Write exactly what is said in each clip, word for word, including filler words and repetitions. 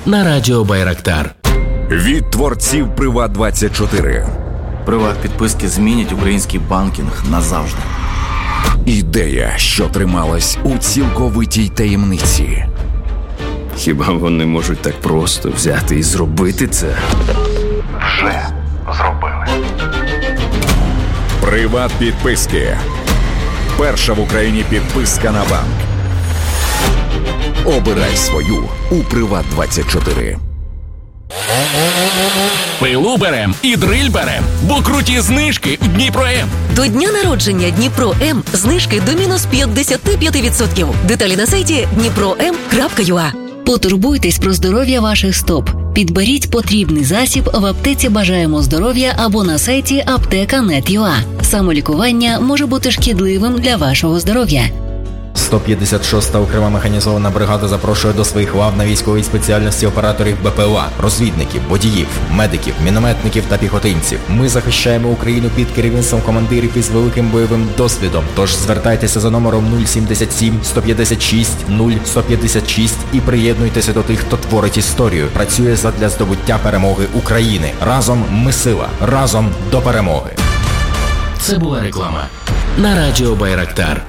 на радіо Байрактар. Від творців Приват двадцять чотири. Приват-підписки змінять український банкінг назавжди. Ідея, що трималась у цілковитій таємниці. Хіба вони можуть так просто взяти і зробити це? Вже зробили. Приват-підписки. Перша в Україні підписка на банк. Обирай свою у Приват двадцять чотири. Пилу берем і дриль берем, бо круті знижки в Дніпро-М. До дня народження Дніпро-М знижки до мінус п'ятдесят п'ять відсотків. Деталі на сайті дніпро ем крапка ю а. Потурбуйтесь про здоров'я ваших стоп. Підберіть потрібний засіб в аптеці «Бажаємо здоров'я» або на сайті аптека крапка нет крапка ю а. Самолікування може бути шкідливим для вашого здоров'я. сто п'ятдесят шоста окрема механізована бригада запрошує до своїх лав на військовій спеціальності операторів Бе Пе О А, розвідників, водіїв, медиків, мінометників та піхотинців. Ми захищаємо Україну під керівництвом командирів із великим бойовим досвідом. Тож звертайтеся за номером нуль сімдесят сім сто п'ятдесят шість нуль сто п'ятдесят шість і приєднуйтеся до тих, хто творить історію, працює задля здобуття перемоги України. Разом ми сила, разом до перемоги. Це була реклама на радіо Байрактар.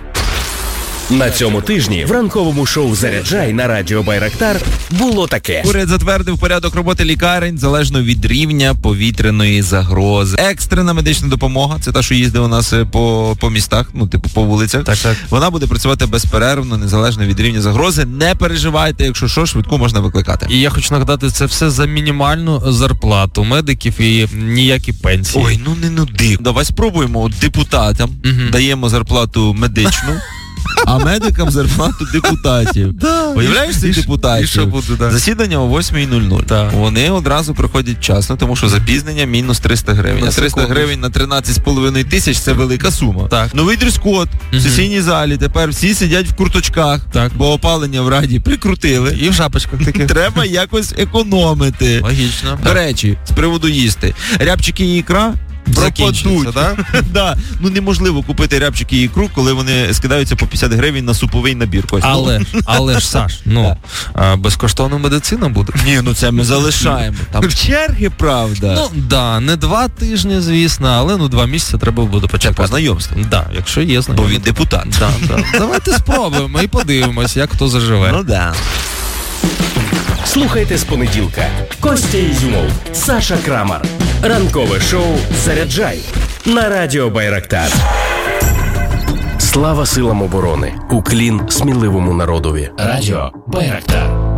На цьому тижні в ранковому шоу «Заряджай» на радіо Байрактар було таке. Уряд затвердив порядок роботи лікарень залежно від рівня повітряної загрози. Екстрена медична допомога, це та, що їздить у нас по, по містах, ну, типу, по вулицях. Так, так. Вона буде працювати безперервно, незалежно від рівня загрози. Не переживайте, якщо що, швидку можна викликати. І я хочу нагадати, це все за мінімальну зарплату медиків і ніякі пенсії. Ой, ну не нуди. Давай спробуємо. От депутатам угу. даємо зарплату медичну, а медикам зарплату депутатів. Да, уявляєш цих депутатів? що буде, да. Засідання о восьмій нуль нуль. Да. Вони одразу приходять вчасно, тому що запізнення мінус триста гривень. А триста гривень на тринадцять з половиною тисяч – це велика сума. Так. Новий дрес-код в угу. сесійній залі. Тепер всі сидять в курточках, так. бо опалення в Раді прикрутили. І в шапочках таких. Треба якось економити. Логічно. До речі, з приводу їсти. Рябчики і ікра пропадуть. Да? Да. Ну неможливо купити рябчики і ікру, коли вони скидаються по п'ятдесят гривень на суповий набір. Кось. Але, але ж, Саш, ну, а, безкоштовна медицина буде. Ні, ну це ми залишаємо. Там черги, правда. Ну, да, не два тижні, звісно, але ну два місяці треба буде почекати. По знайомству. Да, якщо є знайомство. Бо він депутат. Да, да. Давайте спробуємо і подивимось, як хто заживе. Ну, да. Слухайте з понеділка. Костя Ізюмов, Саша Крамар. Ранкове шоу «Заряджай» на радіо Байрактар. Слава силам оборони! Уклін сміливому народові. Радіо Байрактар.